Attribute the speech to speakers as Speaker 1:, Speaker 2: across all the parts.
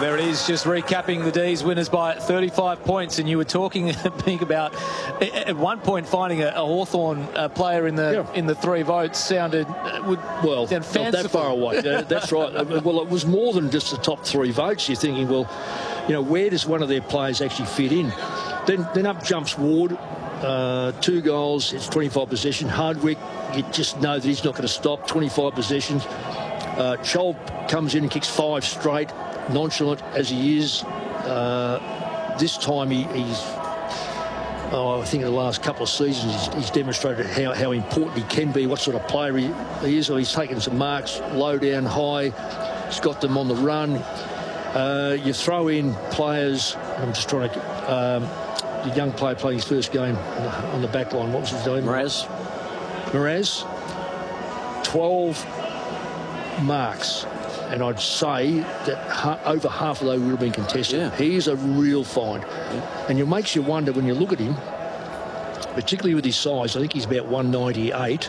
Speaker 1: There it is, just recapping the D's winners by 35 points. And you were talking about at one point finding a Hawthorn player in the 3 votes sounded
Speaker 2: not that far away. That's right. Well, it was more than just the top 3 votes. You're thinking, well, you know, where does one of their players actually fit in? Then up jumps Ward, 2 goals, it's 25 possession. Hardwick, you just know that he's not going to stop, 25 possessions. Chol comes in and kicks 5 straight, nonchalant as he is. This time he's, I think in the last couple of seasons he's demonstrated how important he can be, what sort of player he is. He's taken some marks, low down, high. He's got them on the run. You throw in players, I'm just trying to, the young player playing his first game on the back line. What was his name? Miraz. 12 marks. And I'd say that over half of those would have been contested. Yeah. He's a real find. Yeah. And it makes you wonder when you look at him, particularly with his size. I think he's about 198,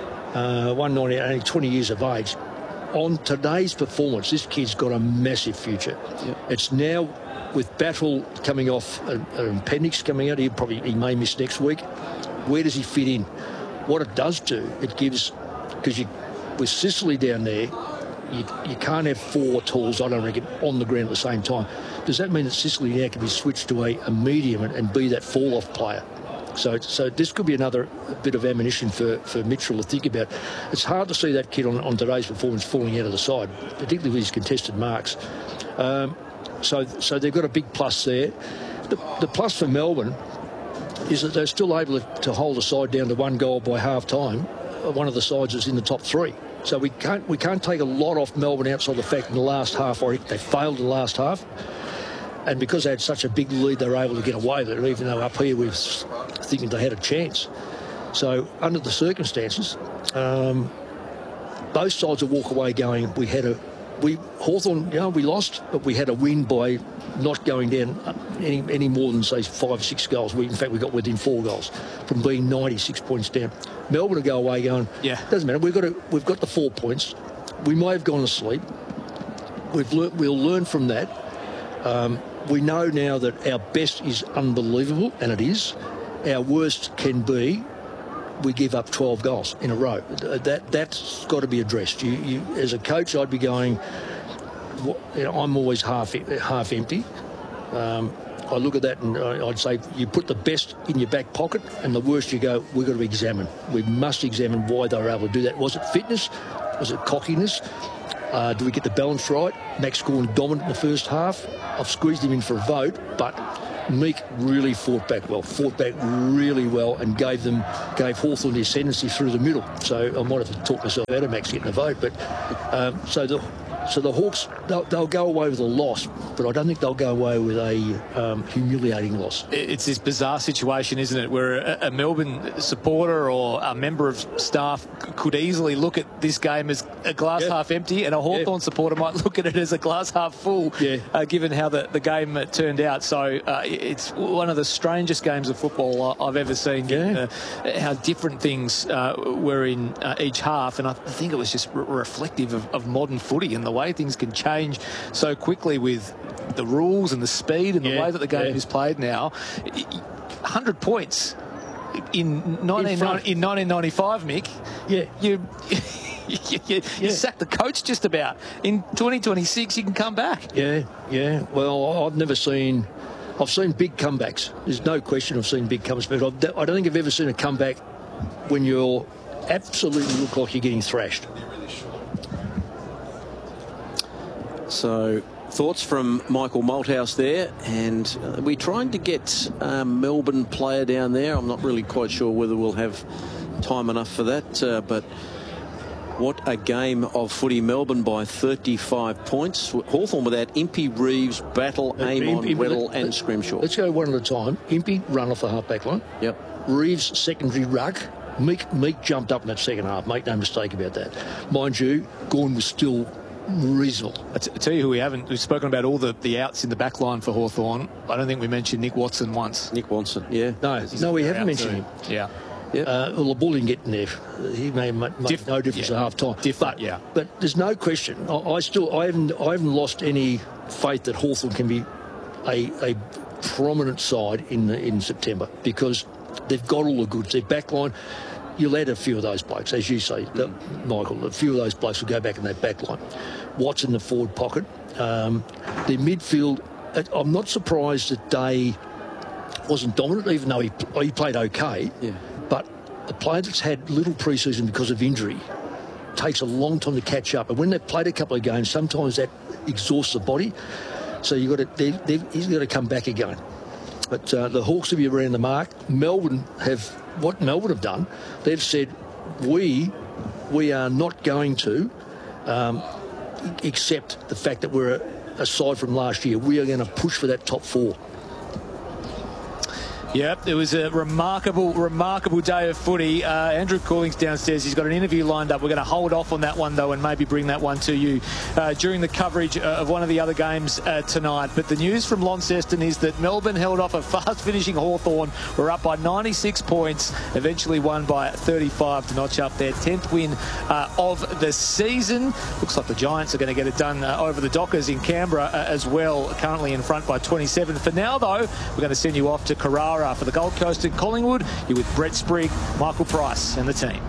Speaker 2: only 20 years of age. On today's performance, this kid's got a massive future. Yeah. It's now with Battle coming off, an appendix coming out, he may miss next week. Where does he fit in? What it does do, it gives, because with Sicily down there, you can't have 4 tools, I don't reckon, on the ground at the same time. Does that mean that Sicily now can be switched to a medium and be that fall-off player? So this could be another bit of ammunition for Mitchell to think about. It's hard to see that kid on today's performance falling out of the side, particularly with his contested marks. So they've got a big plus there. The plus for Melbourne is that they're still able to hold the side down to 1 goal by half-time. One of the sides is in the top 3. So we can't take a lot off Melbourne outside the fact in the last half, or they failed in the last half. And because they had such a big lead, they were able to get away with it, even though up here we were thinking they had a chance. So under the circumstances, both sides will walk away going, Hawthorn, we lost, but we had a win by not going down any more than, say, 5 or 6 goals. In fact, we got within 4 goals from being 96 points down. Melbourne will go away going, doesn't matter, we've got the 4 points. We may have gone to sleep. We'll learn from that. We know now that our best is unbelievable, and it is. Our worst can be we give up 12 goals in a row. That's got to be addressed. You as a coach, I'd be going, I'm always half empty. I look at that and I'd say you put the best in your back pocket, and the worst you go, we've got to examine. We must examine why they were able to do that. Was it fitness? Was it cockiness? Do we get the balance right? Max Gawn dominant in the first half. I've squeezed him in for a vote, but Meek really fought back really well, and gave Hawthorn the ascendancy through the middle. So I might have to talk myself out of Max getting a vote, but so the Hawks, they'll go away with a loss, but I don't think they'll go away with a humiliating loss. It's this bizarre situation, isn't it, where a Melbourne supporter or a member of staff could easily look at this game as a glass half empty, and a Hawthorn supporter might look at it as a glass half full, given how the game turned out. So it's one of the strangest games of football I've ever seen, how different things were in each half, and I think it was just reflective of modern footy and the way things can change so quickly with the rules and the speed and the way that the game is played now. 100 points in 1995, Mick. You sacked the coach just about. In 2026, you can come back. Well, I've seen big comebacks. There's no question I've seen big comebacks, but I don't think I've ever seen a comeback when you're absolutely look like you're getting thrashed.
Speaker 3: So, thoughts from Michael Malthouse there, and we're trying to get a Melbourne player down there. I'm not really quite sure whether we'll have time enough for that, but what a game of footy. Melbourne by 35 points. Hawthorn without Impey, Reeves, Battle, Amon, Weddle and Scrimshaw. Let's go one at a time. Impey, run off the half-back line. Reeves, secondary ruck. Meek jumped up in that second half. Make no mistake about that. Mind you, Gawn was still reasonable. I tell you who we've spoken about all the outs in the back line for Hawthorn. I don't think we mentioned Nick Watson once. Nick Watson, No, we haven't mentioned him. Yep.
Speaker 2: Well, the ball didn't get in there. He may make no difference at half time. But there's no question. I haven't lost any faith that Hawthorn can be a prominent side in September, because they've got all the goods. Their backline, you'll add a few of those blokes, as you say, Michael. A few of those blokes will go back in that backline. Watts in the forward pocket. Their midfield, I'm not surprised that Day wasn't dominant, even though he played okay.
Speaker 3: Yeah.
Speaker 2: But a player that's had little pre-season because of injury takes a long time to catch up. And when they've played a couple of games, sometimes that exhausts the body. So he's got to come back again. But the Hawks have been around the mark. Melbourne have done. They've said, we are not going to accept the fact that we're aside from last year. We are going to push for that top 4.
Speaker 1: Yep, it was a remarkable day of footy. Andrew Cooling's downstairs. He's got an interview lined up. We're going to hold off on that one, though, and maybe bring that one to you during the coverage of one of the other games tonight. But the news from Launceston is that Melbourne held off a fast-finishing Hawthorn. We're up by 96 points, eventually won by 35 to notch up their 10th win of the season. Looks like the Giants are going to get it done over the Dockers in Canberra as well, currently in front by 27. For now, though, we're going to send you off to Carrara for the Gold Coast and Collingwood. You're with Brett Sprigg, Michael Price and the team.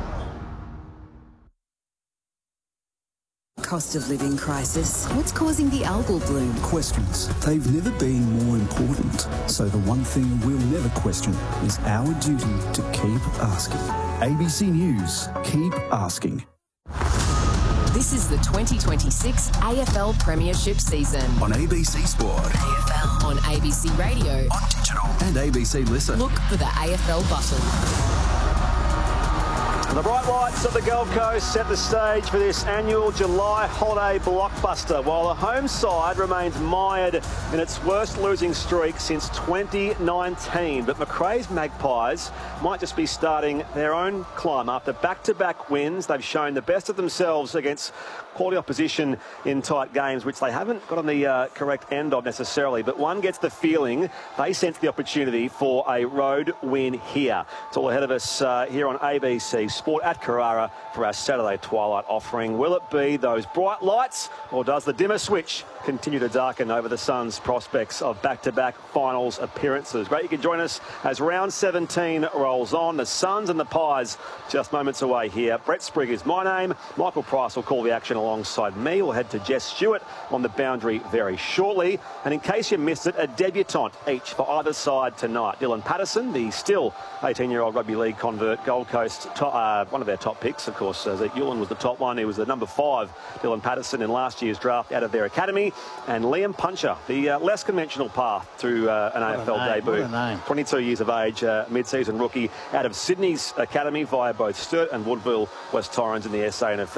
Speaker 4: Cost of living crisis. What's causing the algal bloom?
Speaker 5: Questions. They've never been more important. So the one thing we'll never question is our duty to keep asking. ABC News. Keep asking.
Speaker 4: This is the 2026 AFL Premiership season.
Speaker 5: On ABC Sport.
Speaker 4: AFL. On ABC Radio.
Speaker 5: On digital. And ABC Listen.
Speaker 4: Look for the AFL button.
Speaker 6: The bright lights of the Gold Coast set the stage for this annual July holiday blockbuster, while the home side remains mired in its worst losing streak since 2019. But Macrae's Magpies might just be starting their own climb after back-to-back wins. They've shown the best of themselves against quality opposition in tight games, which they haven't got on the correct end of necessarily, but one gets the feeling they sense the opportunity for a road win here. It's all ahead of us here on ABC Sport at Carrara for our Saturday twilight offering. Will it be those bright lights, or does the dimmer switch continue to darken over the Suns' prospects of back-to-back finals appearances? Great you can join us as round 17 rolls on. The Suns and the Pies just moments away here. Brett Sprigg is my name. Michael Price will call the action alongside me. We'll head to Jess Stewart on the boundary very shortly. And in case you missed it, a debutant each for either side tonight. Dylan Patterson, the still 18-year-old rugby league convert, Gold Coast, one of their top picks, of course. Zeke Ulan was the top one. He was the number 5, Dylan Patterson, in last year's draft out of their academy. And Liam Puncher, the less conventional path to an AFL debut. 22 years of age, mid-season rookie out of Sydney's academy via both Sturt and Woodville West Torrens in the SANFL.